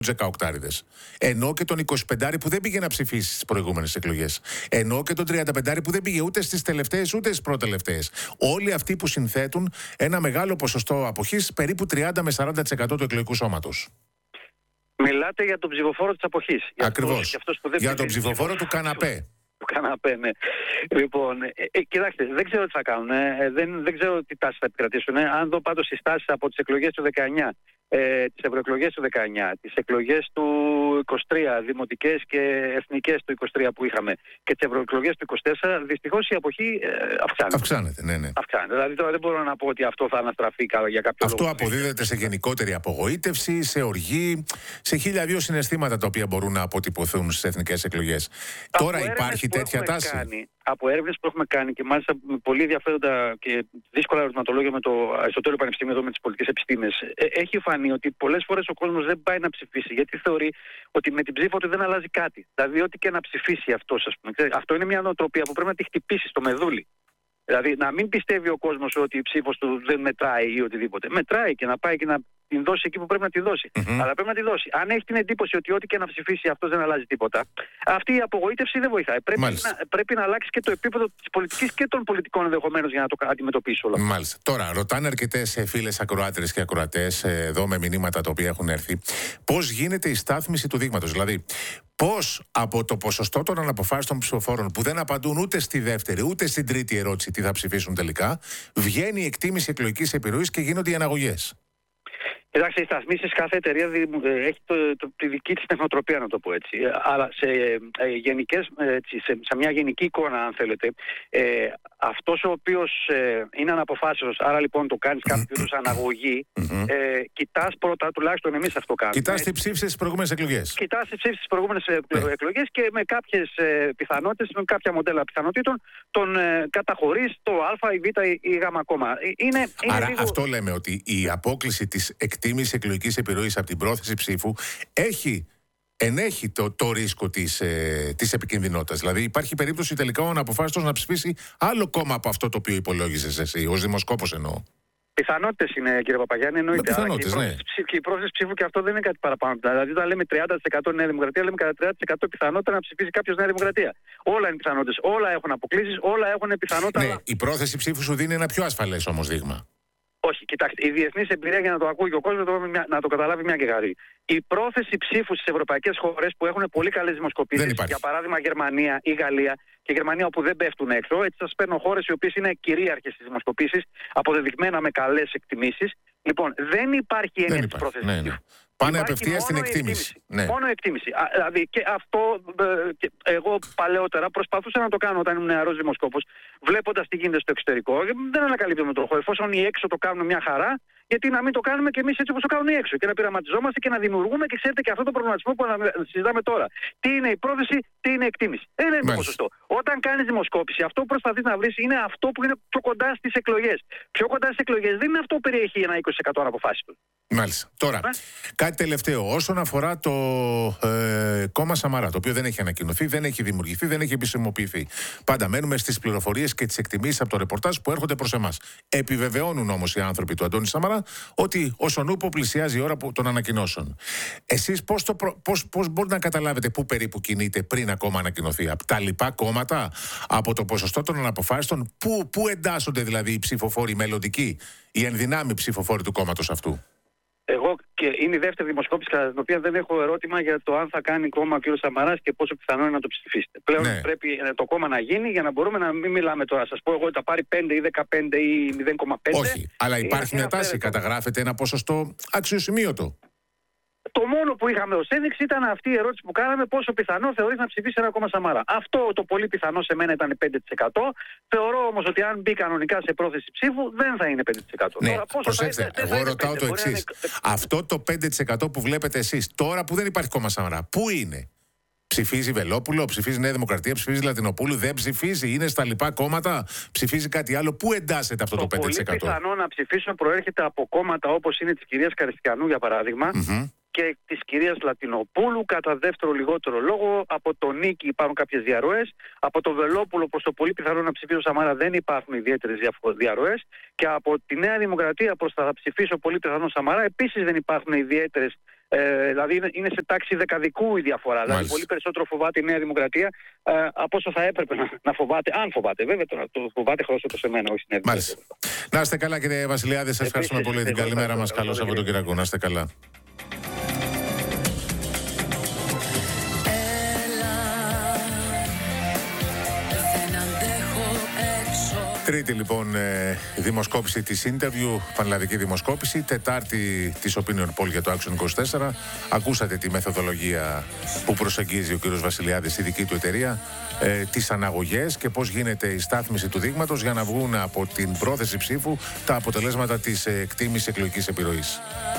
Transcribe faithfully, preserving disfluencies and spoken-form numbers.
δεκαοκτάριδες. Ενώ και τον εικοσιπεντάρι που δεν πήγε να ψηφίσει στις προηγούμενες εκλογές. Ενώ και τον τριανταπεντάρι που δεν πήγε ούτε στις τελευταίες ούτε στις προτελευταίες. Όλοι αυτοί που συνθέτουν ένα μεγάλο ποσοστό αποχής, περίπου τριάντα με σαράντα τοις εκατό του εκλογικού σώματος. Μιλάτε για τον ψηφοφόρο της αποχής. Ακριβώς. Για, για τον ψηφοφόρο του καναπέ. Του καναπέ, ναι. Λοιπόν, ε, ε, κοιτάξτε, δεν ξέρω τι θα κάνουν. Ε, δεν, δεν ξέρω τι τάση θα επικρατήσουν. Ε. Αν δω πάντως τις τάσεις από τις εκλογές του δεκαεννιά, ε, τις ευρωεκλογές του δεκαεννιά, τις εκλογές του είκοσι τρία, δημοτικές και εθνικές του είκοσι τρία που είχαμε, και τις ευρωεκλογές του είκοσι τέσσερα, δυστυχώς η αποχή ε, αυξάνεται. Αυξάνεται, ναι, ναι. Αυξάνεται. Δηλαδή τώρα δεν μπορώ να πω ότι αυτό θα αναστραφεί για κάποιο αυτό λόγο. Αυτό αποδίδεται σε γενικότερη απογοήτευση, σε οργή, σε χίλια δύο συναισθήματα τα οποία μπορούν να αποτυπωθούν στις εθνικές εκλογές. Τώρα υπάρχει τέτοια τάση. Κάνει, από έρευνες που έχουμε κάνει και μάλιστα με πολύ ενδιαφέροντα και δύσκολα ερωτηματολόγια με το Αριστοτέλειο Πανεπιστήμιο εδώ με τις πολιτικές επιστήμες, ε, έχει φανεί ότι πολλές φορές ο κόσμος δεν πάει να ψηφίσει γιατί θεωρεί ότι με την ψήφο του δεν αλλάζει κάτι. Δηλαδή, ό,τι και να ψηφίσει αυτός, ας πούμε. Αυτό είναι μια νοοτροπία που πρέπει να τη χτυπήσει στο μεδούλι. Δηλαδή, να μην πιστεύει ο κόσμος ότι η ψήφος του δεν μετράει ή οτιδήποτε. Μετράει και να πάει και να την δώσει εκεί που πρέπει να τη δώσει. Mm-hmm. Αλλά πρέπει να τη δώσει. Αν έχει την εντύπωση ότι ό,τι και να ψηφίσει αυτός δεν αλλάζει τίποτα, αυτή η απογοήτευση δεν βοηθάει. Πρέπει να, πρέπει να αλλάξει και το επίπεδο της πολιτικής και των πολιτικών ενδεχομένως για να το αντιμετωπίσει όλο αυτό. Μάλιστα. Τώρα, ρωτάνε αρκετές φίλες ακροάτριες και ακροατές εδώ με μηνύματα τα οποία έχουν έρθει, πώς γίνεται η στάθμιση του δείγματος. Δηλαδή, πώς από το ποσοστό των αναποφάσιστων ψηφοφόρων που δεν απαντούν ούτε στη δεύτερη ούτε στην τρίτη ερώτηση τι θα ψηφίσουν τελικά, βγαίνει η εκτίμηση εκλογικής επιρροής και γίνονται οι αναγωγές. Κοιτάξτε, οι σταθμίσεις, κάθε εταιρεία έχει το, το, τη δική της τεχνοτροπία, να το πω έτσι. Αλλά σε, ε, γενικές, έτσι, σε, σε μια γενική εικόνα, αν θέλετε, ε, αυτός ο οποίος ε, είναι αναποφάσιστος, άρα λοιπόν το κάνεις κάποιο είδους αναγωγή, ε, κοιτάς πρώτα, τουλάχιστον εμείς αυτό κάνουμε. Κοιτάς τι ψήφισες στις προηγούμενες εκλογές. Κοιτάς τι ψήφισες στις προηγούμενες ε, εκλογές και με κάποιες ε, πιθανότητες, με κάποια μοντέλα πιθανότητων, τον ε, καταχωρείς το Α, η Β ή η Γ κόμμα. Είναι, είναι άρα λίγο... αυτό λέμε, ότι η απόκλιση της εκτίμηση εκλογικής επιρροής από την πρόθεση ψήφου έχει, ενέχει το, το ρίσκο της, ε, της επικινδυνότητας. Δηλαδή υπάρχει περίπτωση τελικά ο αναποφάσιστος να ψηφίσει άλλο κόμμα από αυτό το οποίο υπολόγιζες εσύ, ως δημοσκόπος εννοώ. Πιθανότητες είναι, κύριε Παπαγιάννη, εννοείται. Πιθανότητες, ναι. Και η πρόθεση ψήφου και αυτό δεν είναι κάτι παραπάνω. Δηλαδή, όταν λέμε τριάντα τοις εκατό Νέα Δημοκρατία, λέμε κατά τριάντα τοις εκατό πιθανότητα να ψηφίσει κάποιος Νέα Δημοκρατία. Όλα είναι πιθανότητες. Όλα έχουν αποκλήσεις, όλα έχουν πιθανότητα. Ναι, η πρόθεση ψήφου σου δίνει ένα πιο ασφαλές όμως δείγμα. Όχι, κοιτάξτε, η διεθνής εμπειρία, για να το ακούει και ο κόσμος, να το καταλάβει μια και γαρή. Η πρόθεση ψήφου στις ευρωπαϊκές χώρες που έχουν πολύ καλές δημοσκοπήσεις, για παράδειγμα Γερμανία ή Γαλλία, και Γερμανία όπου δεν πέφτουν έξω, έτσι σας παίρνω χώρες οι οποίες είναι κυρίαρχες στις δημοσκοπήσεις, αποδεδειγμένα με καλές εκτιμήσεις. Λοιπόν, δεν υπάρχει έννοια της πρόθεσης ναι, ναι. ψήφου. Πάνε απευθείας στην εκτίμηση. Ναι. Μόνο εκτίμηση. Α, δηλαδή, και αυτό ε, και εγώ παλαιότερα προσπαθούσα να το κάνω όταν ήμουν νεαρός δημοσκόπος, βλέποντας τι γίνεται στο εξωτερικό. Δεν ανακαλύπτουμε τροχό. Εφόσον οι έξω το κάνουν μια χαρά, γιατί να μην το κάνουμε και εμείς έτσι όπως το κάνουν οι έξω. Και να πειραματιζόμαστε και να δημιουργούμε, και ξέρετε και αυτό το προβληματισμό που συζητάμε τώρα. Τι είναι η πρόθεση, τι είναι η εκτίμηση. Δεν είναι το ποσοστό. Όταν κάνεις δημοσκόπηση, αυτό που προσπαθείς να βρεις είναι αυτό που είναι πιο κοντά στις εκλογές. Πιο κοντά στις εκλογές δεν είναι αυτό που περιέχει ένα είκοσι τοις εκατό αναποφάσιστο. Μάλιστα. Τώρα, ε? κάτι τελευταίο. Όσον αφορά το ε, κόμμα Σαμαρά, το οποίο δεν έχει ανακοινωθεί, δεν έχει δημιουργηθεί, δεν έχει επισημοποιηθεί. Πάντα μένουμε στις πληροφορίες και τις εκτιμήσεις από το ρεπορτάζ που έρχονται προς εμάς. Επιβεβαιώνουν όμως οι άνθρωποι του Αντώνη Σαμαρά ότι όσον ούπο πλησιάζει η ώρα των ανακοινώσεων. Εσείς πώς, το προ, πώς, πώς μπορείτε να καταλάβετε πού περίπου κινείται πριν ακόμα ανακοινωθεί? Από τα λοιπά κόμματα, από το ποσοστό των αναποφάσιστων, πού, πού εντάσσονται δηλαδή οι ψηφοφόροι μελλοντικοί, οι ενδυνάμοι ψηφοφόροι του κόμματος αυτού? Εγώ, και είναι η δεύτερη δημοσκόπηση κατά την οποία δεν έχω ερώτημα για το αν θα κάνει κόμμα ο κ. Σαμαράς και πόσο πιθανό είναι να το ψηφίσετε. Πλέον ναι. πρέπει το κόμμα να γίνει για να μπορούμε να μην μιλάμε τώρα. Σας πω εγώ ότι θα πάρει πέντε ή δεκαπέντε ή μηδέν κόμμα πέντε. Όχι, αλλά υπάρχει μια τάση. Καταγράφεται ένα ποσοστό αξιοσημείωτο. Το μόνο που είχαμε ως ένδειξη ήταν αυτή η ερώτηση που κάναμε, πόσο πιθανό θεωρείς να ψηφίσει ένα κόμμα Σαμαρά. Αυτό το πολύ πιθανό σε μένα ήταν πέντε τοις εκατό. Θεωρώ όμως ότι αν μπει κανονικά σε πρόθεση ψήφου δεν θα είναι πέντε τοις εκατό. Ναι, τώρα, πόσο προσέξτε, θα είναι, εγώ ρωτάω το εξής. Είναι... Αυτό το πέντε τοις εκατό που βλέπετε εσείς, τώρα που δεν υπάρχει κόμμα Σαμαρά, πού είναι? Ψηφίζει Βελόπουλο, ψηφίζει Νέα Δημοκρατία, ψηφίζει Λατινοπούλου, δεν ψηφίζει, είναι στα λοιπά κόμματα, ψηφίζει κάτι άλλο? Πού εντάσσεται αυτό το, το πέντε τοις εκατό? Το πολύ πιθανό να ψηφίσουν προέρχεται από κόμματα όπως είναι της κυρίας Καριστιανού, για παράδειγμα, mm-hmm. και της κυρίας Λατινοπούλου, κατά δεύτερο λιγότερο λόγο. Από τον Νίκη υπάρχουν κάποιες διαρροές. Από τον Βελόπουλο προς το πολύ πιθανό να ψηφίσω Σαμάρα δεν υπάρχουν ιδιαίτερες διαρροές. Και από τη Νέα Δημοκρατία προς τα θα ψηφίσω πολύ πιθανό Σαμάρα επίσης δεν υπάρχουν ιδιαίτερες Ε, δηλαδή είναι, είναι σε τάξη δεκαδικού η διαφορά. Μάλιστα. Δηλαδή πολύ περισσότερο φοβάται η Νέα Δημοκρατία ε, από όσο θα έπρεπε να, να φοβάται. Αν φοβάται, βέβαια τώρα το φοβάται χρώσω σε μένα, όχι στην Νέα Δημοκρατία. Να είστε καλά, κύριε Βασιλιάδη, σας ευχαριστούμε πολύ. Την καλημέρα μας. Καλό Σαββατοκύριακο. Να είστε καλά. Τρίτη λοιπόν ε, δημοσκόπηση της Interview, πανελλαδική δημοσκόπηση. Τετάρτη της Opinion Poll για το Action είκοσι τέσσερα. Ακούσατε τη μεθοδολογία που προσεγγίζει ο κ. Βασιλιάδης στη δική του εταιρεία, ε, τις αναγωγές και πώς γίνεται η στάθμιση του δείγματος για να βγουν από την πρόθεση ψήφου τα αποτελέσματα της ε, εκτίμησης εκλογικής επιρροής.